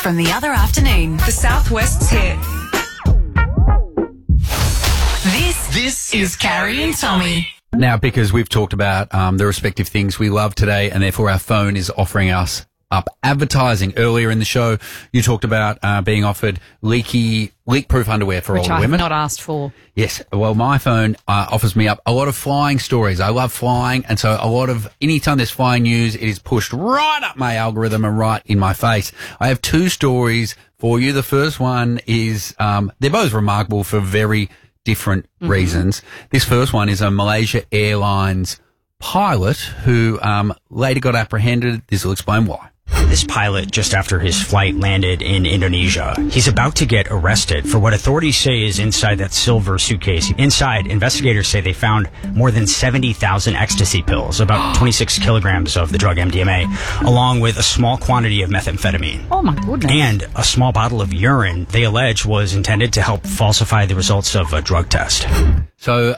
From the other afternoon, the Southwest's hit. This is Carrie and Tommy. Now, because we've talked about the respective things we love today, and therefore our phone is offering us up advertising. Earlier in the show, you talked about being offered leak-proof underwear for all the women. Which I have not asked for. Yes. Well, my phone offers me up a lot of flying stories. I love flying, and so anytime there's flying news, it is pushed right up my algorithm and right in my face. I have two stories for you. The first one is, they're both remarkable for very different reasons. This first one is a Malaysia Airlines pilot who later got apprehended. This will explain why. This pilot, just after his flight landed in Indonesia, he's about to get arrested for what authorities say is inside that silver suitcase. Inside, investigators say they found more than 70,000 ecstasy pills, about 26 kilograms of the drug MDMA, along with a small quantity of methamphetamine. Oh, my goodness. And a small bottle of urine they allege was intended to help falsify the results of a drug test. So,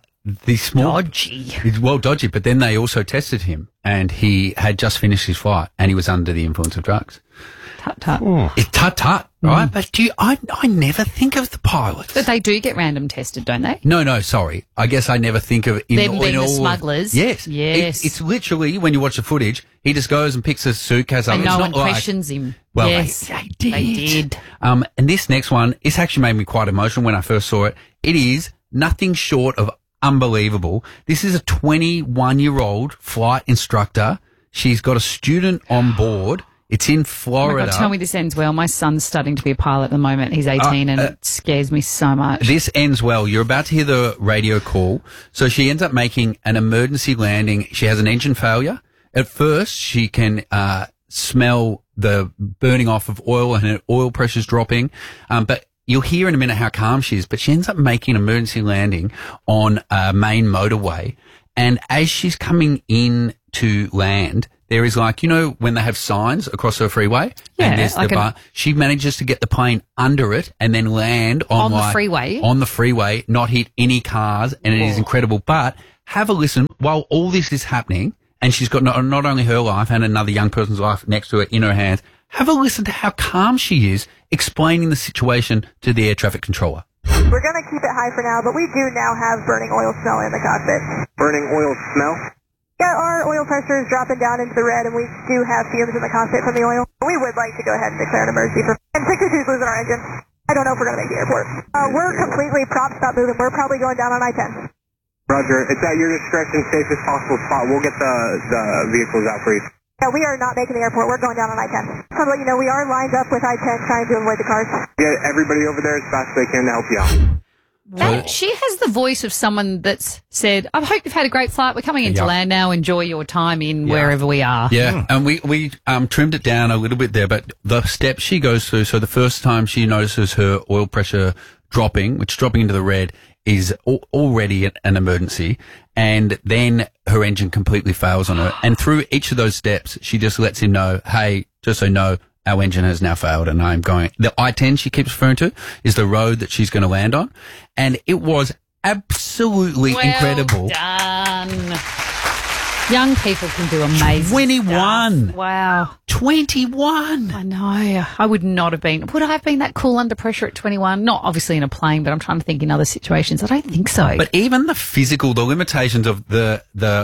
Dodgy. Well, dodgy, but then they also tested him, and he had just finished his flight, and he was under the influence of drugs. Tut-tut. It's tut-tut, right? But I never think of the pilots. But they do get random tested, don't they? No, sorry. I guess I never think of them being the smugglers. Yes. Yes. It's literally, when you watch the footage, he just goes and picks a suitcase up. And no one questions him. Well, yes, they did. They did. And this next one, it's actually made me quite emotional when I first saw it. It is nothing short of unbelievable. This is a 21-year-old flight instructor. She's got a student on board. It's in Florida. Oh my God, tell me this ends well. My son's studying to be a pilot at the moment. He's 18 and it scares me so much. This ends well. You're about to hear the radio call. So she ends up making an emergency landing. She has an engine failure. At first, she can smell the burning off of oil and her oil pressure's dropping. But you'll hear in a minute how calm she is, but she ends up making an emergency landing on a main motorway. And as she's coming in to land, there is when they have signs across the freeway? Yeah. And there's she manages to get the plane under it and then land on the freeway? On the freeway, not hit any cars, and it is incredible. But have a listen while all this is happening, and she's got not only her life and another young person's life next to her in her hands. Have a listen to how calm she is explaining the situation to the air traffic controller. We're going to keep it high for now, but we do now have burning oil smell in the cockpit. Burning oil smell? Yeah, our oil pressure is dropping down into the red, and we do have fumes in the cockpit from the oil. We would like to go ahead and declare an emergency and 62 is losing our engine. I don't know if we're going to make the airport. We're completely props not moving. We're probably going down on I-10. Roger. It's at your discretion, safest possible spot. We'll get the vehicles out for you. Yeah, we are not making the airport. We're going down on I-10. So to let you know, we are lined up with I-10 trying to avoid the cars. Get everybody over there as fast as they can to help you out. She has the voice of someone that's said, I hope you've had a great flight. We're coming into land now. Enjoy your time in wherever we are. Yeah, and we trimmed it down a little bit there, but the steps she goes through, so the first time she notices her oil pressure dropping, which is dropping into the red, is already an emergency, and then her engine completely fails on her. And through each of those steps, she just lets him know, hey, just so you know, our engine has now failed and I'm going. The I-10 she keeps referring to is the road that she's going to land on. And it was absolutely incredible. Done. Young people can do amazing 21. Stuff. Wow. 21. I know. I would not have been. Would I have been that cool under pressure at 21? Not obviously in a plane, but I'm trying to think in other situations. I don't think so. But even the limitations of the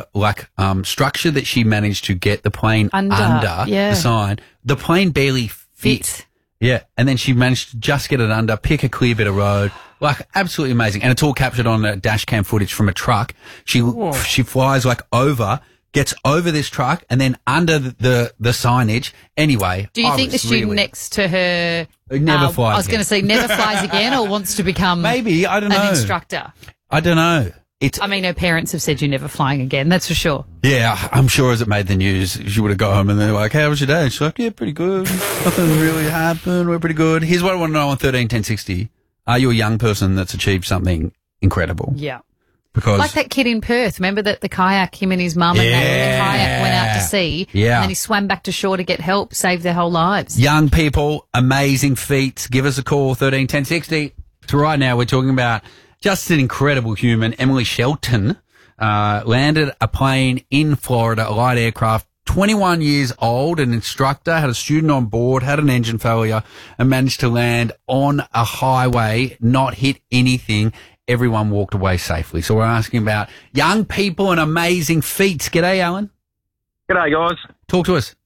structure that she managed to get the plane under the sign, the plane barely fit. Yeah. And then she managed to just get it under, pick a clear bit of road. Absolutely amazing. And it's all captured on a dash cam footage from a truck. She flies over, gets over this truck and then under the signage. Anyway. Do you think the student next to her never flies? I was going to say never flies again or wants to become maybe, I don't know, an instructor? I don't know. Her parents have said you're never flying again, that's for sure. Yeah, I'm sure as it made the news, she would have got home and they're like, how was your day? And she's like, yeah, pretty good. Nothing really happened. We're pretty good. Here's what I want to know on 131060. Are you a young person that's achieved something incredible? Yeah. Because like that kid in Perth, remember that the kayak, him and his mum and the kayak went out to sea. Yeah. And then he swam back to shore to get help, saved their whole lives. Young people, amazing feats. Give us a call, 131060. So right now we're talking about just an incredible human. Emily Shelton landed a plane in Florida, a light aircraft, 21 years old, an instructor, had a student on board, had an engine failure, and managed to land on a highway, not hit anything. Everyone walked away safely. So we're asking about young people and amazing feats. G'day, Alan. G'day, guys. Talk to us.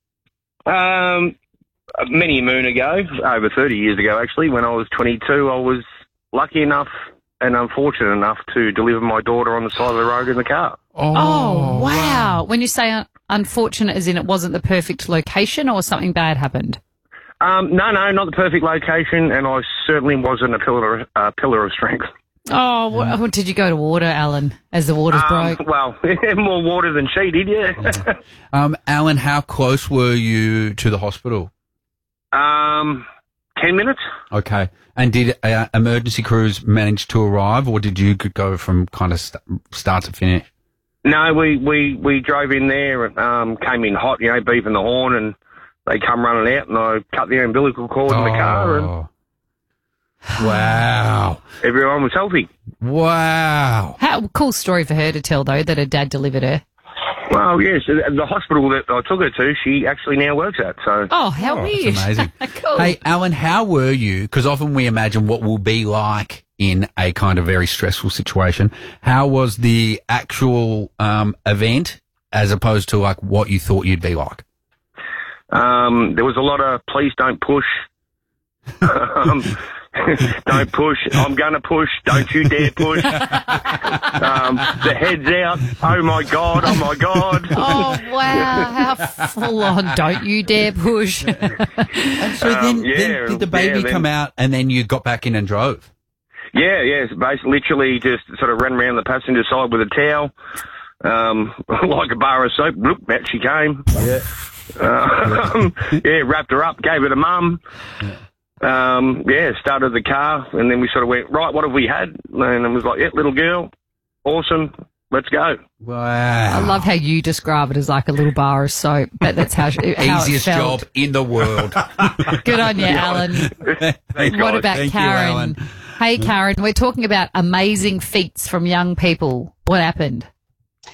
Many a moon ago, over 30 years ago actually, when I was 22, I was lucky enough and unfortunate enough to deliver my daughter on the side of the road in the car. Oh, wow. When you say unfortunate, as in it wasn't the perfect location or something bad happened? No, not the perfect location, and I certainly wasn't a pillar of strength. Oh, what did you go to water, Alan, as the waters broke? Well, more water than she did, yeah. Alan, how close were you to the hospital? 10 minutes. Okay. And did emergency crews manage to arrive, or did you go from kind of start to finish? No, we drove in there and came in hot, beeping the horn, and they come running out, and I cut the umbilical cord in the car, and wow. Everyone was healthy. Wow. Cool story for her to tell, though, that her dad delivered her. Well, yes, the hospital that I took her to, she actually now works at. So. Oh, how weird. That's amazing. Cool. Hey, Alan, how were you? Because often we imagine what we'll be like in a kind of very stressful situation. How was the actual event as opposed to like what you thought you'd be like? There was a lot of please don't push. Don't push. I'm going to push. Don't you dare push. The head's out. Oh, my God. Oh, my God. Oh, wow. How full on. Don't you dare push. So then did the baby come out and then you got back in and drove? Yeah. So basically, literally just sort of ran around the passenger side with a towel, like a bar of soap. Bloop, out she came. Yeah. Wrapped her up, gave her to Mum. Started the car, and then we sort of went, right, what have we had? And it was like, little girl, awesome, let's go. Wow. I love how you describe it as like a little bar of soap, but that's how easiest it felt. job in the world. Good on you, Alan. What about Thank Karen? You, Alan. Hey, Karen, we're talking about amazing feats from young people. What happened?